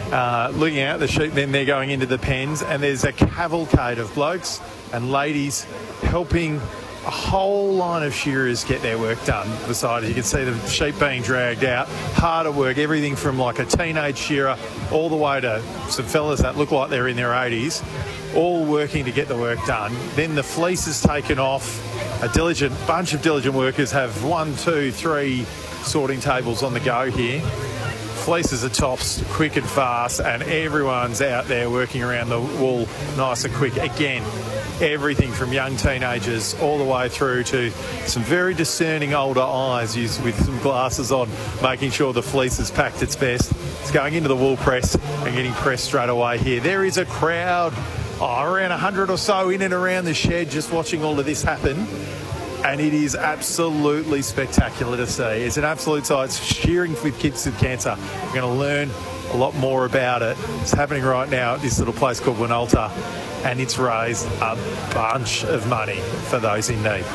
looking out the sheep, then they're going into the pens, and there's a cavalcade of blokes and ladies helping a whole line of shearers get their work done. Beside, you can see the sheep being dragged out, hard at work, everything from like a teenage shearer all the way to some fellas that look like they're in their 80s, all working to get the work done. Then the fleece is taken off. A bunch of diligent workers have 1, 2, 3 sorting tables on the go here. Fleeces are tops quick and fast, and everyone's out there working around the wool nice and quick. Again, everything from young teenagers all the way through to some very discerning older eyes with some glasses on, making sure the fleece is packed its best. It's going into the wool press and getting pressed straight away here. There is a crowd, around 100 or so in and around the shed just watching all of this happen. And it is absolutely spectacular to see. It's an absolute sight. It's shearing with kids with cancer. We're going to learn a lot more about it. It's happening right now at this little place called Winalta, and it's raised a bunch of money for those in need.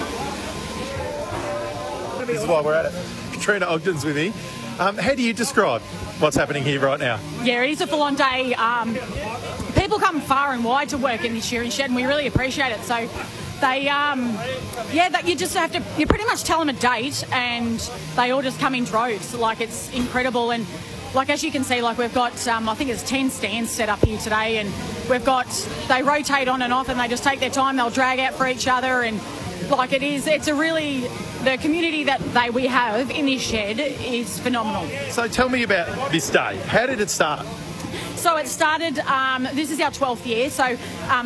This is why we're at it. Katrina Ogden's with me. How do you describe what's happening here right now? Yeah, it is a full-on day. People come far and wide to work in this shearing shed, and we really appreciate it. So they, you just have to, you pretty much tell them a date and they all just come in droves. Like, it's incredible. And like, as you can see, like, we've got, I think it's 10 stands set up here today, and they rotate on and off, and they just take their time. They'll drag out for each other, and like, it's a really, the community that we have in this shed is phenomenal. So tell me about this day. How did it start? So it started, this is our 12th year, so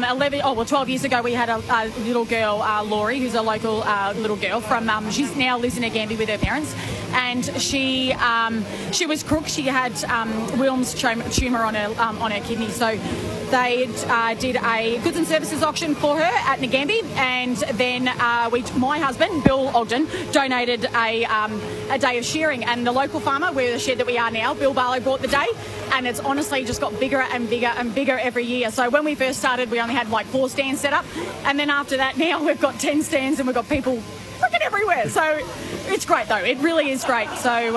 12 years ago we had a little girl, Laurie, who's a local little girl from, she now lives in Agambie with her parents, and she was crook. She had Wilms tumour on her kidney, so they did a goods and services auction for her at Nagambie, and then my husband, Bill Ogden, donated a day of shearing, and the local farmer, where the shed that we are now, Bill Barlow, bought the day, and it's honestly just got bigger and bigger and bigger every year. So when we first started, we only had like 4 stands set up, and then after that, now we've got 10 stands, and we've got people freaking everywhere. So it's great, though. It really is great. So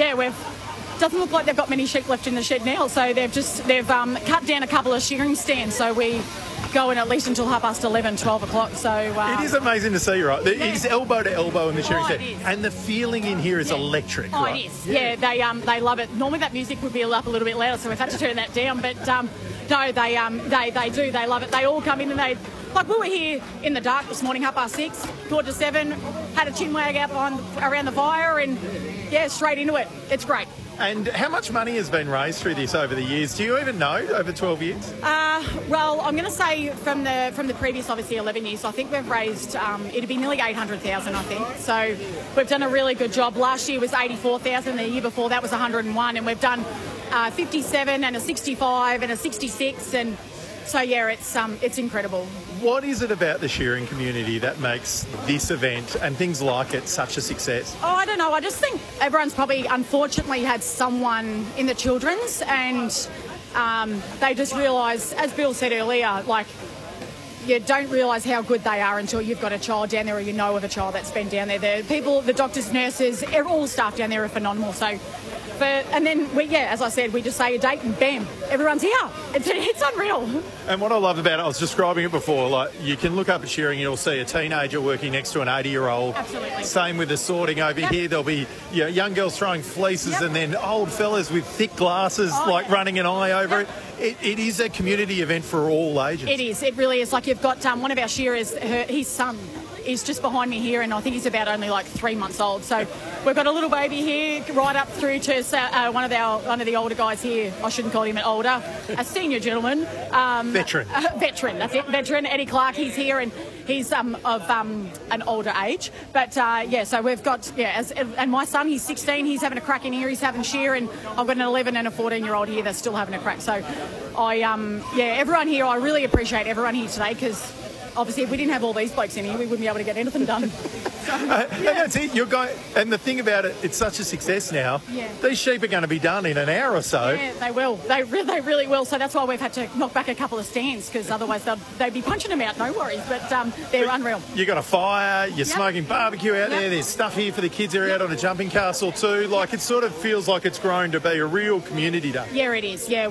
doesn't look like they've got many sheep left in the shed now, so they've cut down a couple of shearing stands, so we go in at least until 11:30, 12 o'clock. So it is amazing to see, right? It is elbow to elbow in the shearing shed, and the feeling in here is electric. Oh, right? it is. Yeah, they love it. Normally that music would be up a little bit louder, so we've had to turn that down. But no, they do. They love it. They all come in and like, we were here in the dark this morning, 6:30, quarter to 7, had a chinwag out around the fire, and straight into it. It's great. And how much money has been raised through this over the years? Do you even know, over 12 years? Well, I'm going to say from the previous, obviously, 11 years, I think we've raised, it'd be nearly 800,000, I think. So we've done a really good job. Last year was 84,000. The year before that was 101. And we've done 57 and a 65 and a 66. And so, it's incredible. What is it about the shearing community that makes this event and things like it such a success? Oh, I don't know. I just think everyone's probably, unfortunately, had someone in the children's, and they just realise, as Bill said earlier, like, you don't realise how good they are until you've got a child down there, or you know of a child that's been down there. The people, the doctors, nurses, all the staff down there are phenomenal. So, and then as I said, we just say a date and bam, everyone's here. It's unreal. And what I love about it, I was describing it before, like, you can look up at shearing, you'll see a teenager working next to an 80-year-old. Absolutely. Same with the sorting over here. There'll be young girls throwing fleeces, and then old fellas with thick glasses, running an eye over it. It is a community event for all ages. It is. It really is. Like, you've got one of our shearers, his son is just behind me here, and I think he's about only like 3 months old. So we've got a little baby here, right up through to one of the older guys here. I shouldn't call him an older, a senior gentleman. Veteran. Veteran, that's it. Veteran. Eddie Clark, he's here, and he's of an older age. But so we've got and my son, he's 16. He's having a crack in here. He's having shear, and I've got an 11 and a 14-year-old here that's still having a crack. So everyone here, I really appreciate everyone here today, because obviously, if we didn't have all these blokes in here, we wouldn't be able to get anything done. And that's it. And the thing about it, it's such a success now. Yeah. These sheep are going to be done in an hour or so. Yeah, they will. They really will. So that's why we've had to knock back a couple of stands, because otherwise they'd be punching them out. No worries. But they're unreal. You got a fire. You're smoking barbecue out there. There's stuff here for the kids who are out on a jumping castle too. Like, it sort of feels like it's grown to be a real community day. Yeah, it is. Yeah.